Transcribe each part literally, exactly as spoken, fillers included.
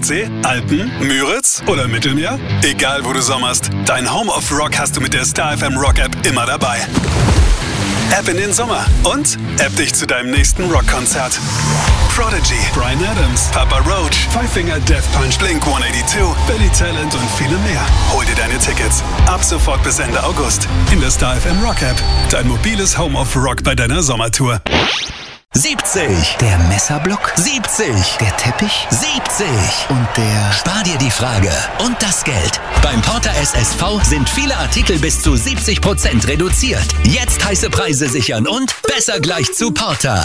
Ostsee, Alpen, Müritz oder Mittelmeer? Egal wo du sommerst, dein Home of Rock hast du mit der Star F M Rock App immer dabei. App in den Sommer und App dich zu deinem nächsten Rockkonzert. Prodigy, Bryan Adams, Papa Roach, Five Finger Death Punch, Blink one eighty-two, Billy Talent und viele mehr. Hol dir deine Tickets ab sofort bis Ende August in der Star F M Rock App. Dein mobiles Home of Rock bei deiner Sommertour. siebzig. Der Messerblock. siebzig. Der Teppich. siebzig. Und der... Spar dir die Frage und das Geld. Beim Porter S S V sind viele Artikel bis zu siebzig Prozent reduziert. Jetzt heiße Preise sichern und besser gleich zu Porter.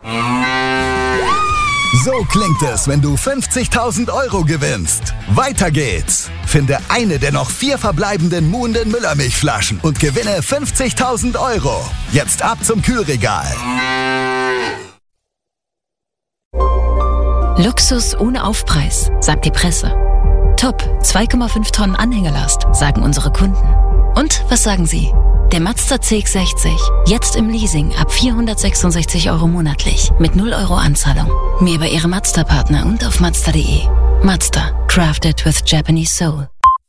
So klingt es, wenn du fünfzigtausend Euro gewinnst. Weiter geht's. Finde eine der noch vier verbleibenden Muhnden Müllermilchflaschen und gewinne fünfzigtausend Euro. Jetzt ab zum Kühlregal. Luxus ohne Aufpreis, sagt die Presse. Top, zwei Komma fünf Tonnen Anhängerlast, sagen unsere Kunden. Und was sagen Sie? Der Mazda C X sechzig, jetzt im Leasing ab vierhundertsechsundsechzig Euro monatlich, mit null Euro Anzahlung. Mehr bei Ihrem Mazda-Partner und auf Mazda punkt de. Mazda, crafted with Japanese soul.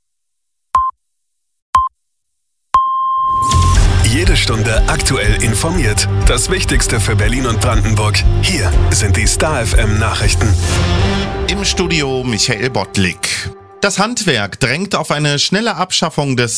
Jede Stunde aktuell informiert. Das Wichtigste für Berlin und Brandenburg. Hier sind die Star F M Nachrichten. Im Studio Michael Bottlik. Das Handwerk drängt auf eine schnelle Abschaffung des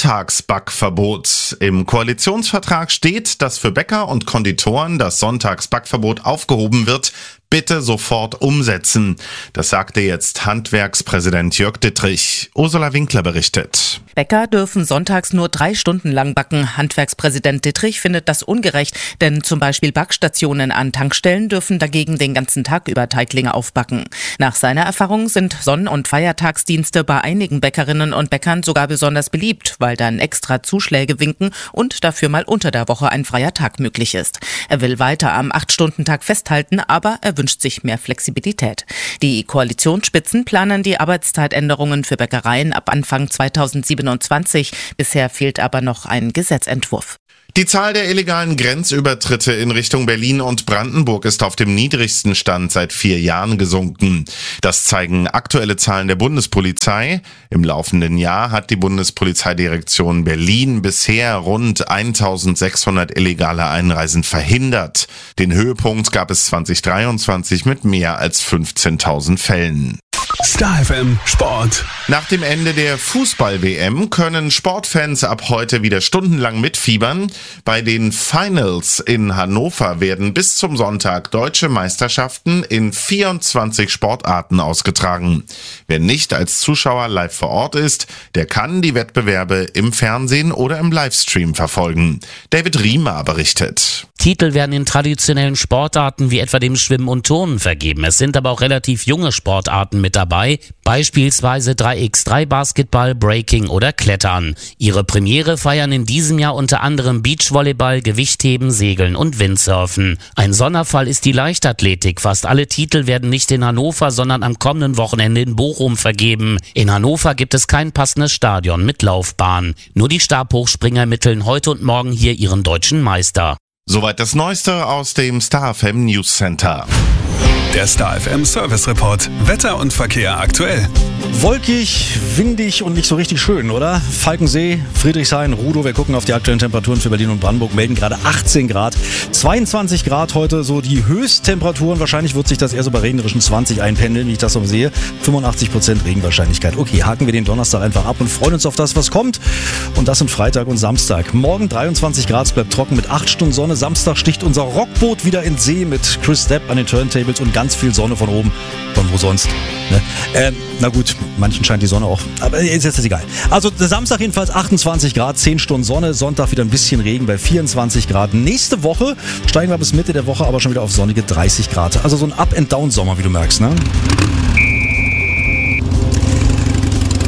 Sonntagsbackverbots. Im Koalitionsvertrag steht, dass für Bäcker und Konditoren das Sonntagsbackverbot aufgehoben wird. Bitte sofort umsetzen. Das sagte jetzt Handwerkspräsident Jörg Dittrich. Ursula Winkler berichtet. Bäcker dürfen sonntags nur drei Stunden lang backen. Handwerkspräsident Dittrich findet das ungerecht, denn zum Beispiel Backstationen an Tankstellen dürfen dagegen den ganzen Tag über Teiglinge aufbacken. Nach seiner Erfahrung sind Sonn- und Feiertagsdienste bei einigen Bäckerinnen und Bäckern sogar besonders beliebt, weil dann extra Zuschläge winken und dafür mal unter der Woche ein freier Tag möglich ist. Er will weiter am acht-Stunden-Tag festhalten, aber er wünscht sich mehr Flexibilität. Die Koalitionsspitzen planen die Arbeitszeitänderungen für Bäckereien ab Anfang zweitausendsiebenundzwanzig. Bisher fehlt aber noch ein Gesetzentwurf. Die Zahl der illegalen Grenzübertritte in Richtung Berlin und Brandenburg ist auf dem niedrigsten Stand seit vier Jahren gesunken. Das zeigen aktuelle Zahlen der Bundespolizei. Im laufenden Jahr hat die Bundespolizeidirektion Berlin bisher rund eintausendsechshundert illegale Einreisen verhindert. Den Höhepunkt gab es zweitausenddreiundzwanzig mit mehr als fünfzehntausend Fällen. Star F M Sport. Nach dem Ende der Fußball-W M können Sportfans ab heute wieder stundenlang mitfiebern. Bei den Finals in Hannover werden bis zum Sonntag deutsche Meisterschaften in vierundzwanzig Sportarten ausgetragen. Wer nicht als Zuschauer live vor Ort ist, der kann die Wettbewerbe im Fernsehen oder im Livestream verfolgen. David Riemer berichtet. Titel werden in traditionellen Sportarten wie etwa dem Schwimmen und Turnen vergeben. Es sind aber auch relativ junge Sportarten mit dabei, beispielsweise drei gegen drei Basketball, Breaking oder Klettern. Ihre Premiere feiern in diesem Jahr unter anderem Beachvolleyball, Gewichtheben, Segeln und Windsurfen. Ein Sonderfall ist die Leichtathletik. Fast alle Titel werden nicht in Hannover, sondern am kommenden Wochenende in Bochum vergeben. In Hannover gibt es kein passendes Stadion mit Laufbahn. Nur die Stabhochspringer ermitteln heute und morgen hier ihren deutschen Meister. Soweit das Neueste aus dem Star F M News Center. Der Star F M Service Report. Wetter und Verkehr aktuell. Wolkig, windig und nicht so richtig schön, oder? Falkensee, Friedrichshain, Rudow. Wir gucken auf die aktuellen Temperaturen für Berlin und Brandenburg. Melden gerade achtzehn Grad. zweiundzwanzig Grad heute so die Höchsttemperaturen. Wahrscheinlich wird sich das eher so bei regnerischen zwanzig einpendeln, wie ich das so sehe. fünfundachtzig Prozent Regenwahrscheinlichkeit. Okay, haken wir den Donnerstag einfach ab und freuen uns auf das, was kommt. Und das sind Freitag und Samstag. Morgen dreiundzwanzig Grad, es bleibt trocken mit acht Stunden Sonne. Samstag sticht unser Rockboot wieder ins See mit Chris Stepp an den Turntables und ganz viel Sonne von oben. Von wo sonst? Ne? Ähm, na gut, manchen scheint die Sonne auch. Aber ist jetzt egal. Also Samstag jedenfalls achtundzwanzig Grad, zehn Stunden Sonne. Sonntag wieder ein bisschen Regen bei vierundzwanzig Grad. Nächste Woche steigen wir bis Mitte der Woche aber schon wieder auf sonnige dreißig Grad. Also so ein Up-and-Down-Sommer, wie du merkst, ne?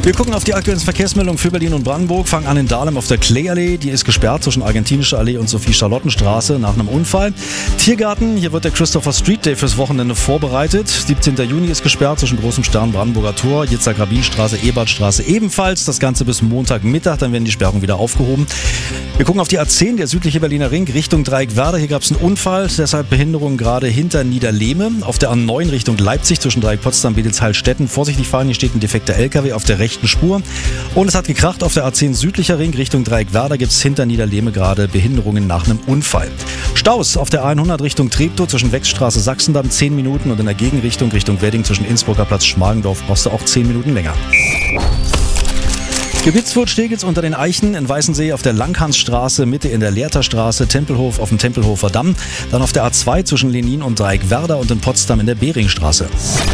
Wir gucken auf die aktuellen Verkehrsmeldungen für Berlin und Brandenburg, fangen an in Dahlem auf der Klee-Allee, die ist gesperrt zwischen Argentinische Allee und Sophie-Charlotten-Straße nach einem Unfall. Tiergarten, hier wird der Christopher Street Day fürs Wochenende vorbereitet. siebzehnten Juni ist gesperrt zwischen Großem Stern, Brandenburger Tor, Jitzak-Rabin-Straße, Ebertstraße ebenfalls. Das Ganze bis Montagmittag, dann werden die Sperrungen wieder aufgehoben. Wir gucken auf die A zehn, der südliche Berliner Ring, Richtung Dreieckwerder. Hier gab es einen Unfall, deshalb Behinderungen gerade hinter Niederlehme. Auf der A neun Richtung Leipzig zwischen Dreieck Potsdam, Bedelsheil-Stetten. Vorsichtig fahren, hier steht ein defekter L K W auf der rechten Spur. Und es hat gekracht auf der A zehn südlicher Ring Richtung Dreieckwerder, gibt es hinter Niederlehme gerade Behinderungen nach einem Unfall. Staus auf der A hundert Richtung Treptow zwischen Wechsstraße, Sachsendamm zehn Minuten und in der Gegenrichtung Richtung Wedding zwischen Innsbrucker Platz, Schmargendorf brauchst du auch zehn Minuten länger. Gewitzfurt, Steglitz unter den Eichen, in Weißensee auf der Langhansstraße, Mitte in der Lehrterstraße, Tempelhof auf dem Tempelhofer Damm, dann auf der A zwei zwischen Lenin und Dreieckwerder und in Potsdam in der Beringstraße.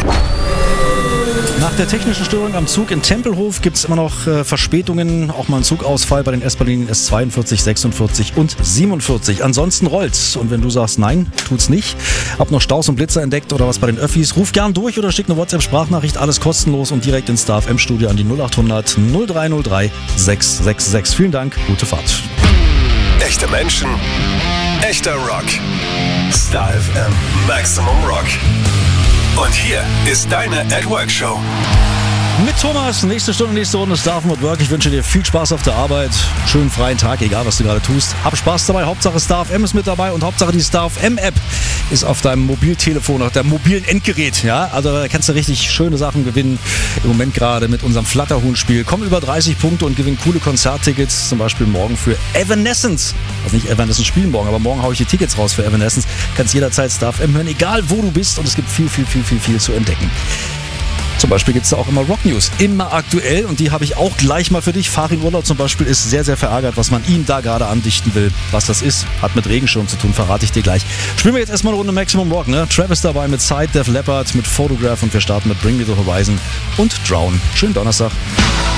Nach der technischen Störung am Zug in Tempelhof gibt es immer noch äh, Verspätungen, auch mal einen Zugausfall bei den S-Bahn-Linien S zweiundvierzig, sechsundvierzig und siebenundvierzig. Ansonsten rollt's. Und wenn du sagst, nein, tut's nicht, hab noch Staus und Blitzer entdeckt oder was bei den Öffis, ruf gern durch oder schick eine WhatsApp-Sprachnachricht, alles kostenlos und direkt ins Star F M-Studio an die null acht hundert null drei null drei sechs sechs sechs. Vielen Dank, gute Fahrt. Echte Menschen, echter Rock. Star F M Maximum Rock. Und hier ist deine At-Work-Show. Mit Thomas, nächste Stunde, nächste Runde Star F M at Work. Ich wünsche dir viel Spaß auf der Arbeit, schönen freien Tag, egal was du gerade tust. Hab Spaß dabei, Hauptsache Star F M ist mit dabei und Hauptsache die Star F M-App ist auf deinem Mobiltelefon, auf deinem mobilen Endgerät. Ja, also da kannst du richtig schöne Sachen gewinnen. Im Moment gerade mit unserem Flatterhuhn-Spiel. Komm über dreißig Punkte und gewinn coole Konzerttickets, zum Beispiel morgen für Evanescence. Also nicht Evanescence spielen morgen, aber morgen haue ich die Tickets raus für Evanescence. Kannst jederzeit Star F M hören, egal wo du bist und es gibt viel, viel, viel, viel, viel zu entdecken. Zum Beispiel gibt es da auch immer Rock News, immer aktuell und die habe ich auch gleich mal für dich. Farin Urlaub zum Beispiel ist sehr, sehr verärgert, was man ihm da gerade andichten will. Was das ist, hat mit Regenschirm zu tun, verrate ich dir gleich. Spielen wir jetzt erstmal eine Runde Maximum Rock, ne? Travis dabei mit Side, Def Leppard, mit Photograph und wir starten mit Bring Me The Horizon und Drown. Schönen Donnerstag.